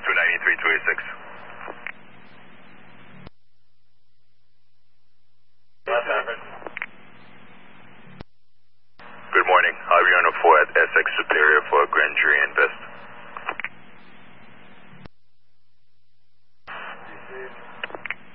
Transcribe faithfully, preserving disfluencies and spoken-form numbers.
two ninety-three, two eighty-six. Good morning. Javier four at Essex Superior for a grand jury investigation.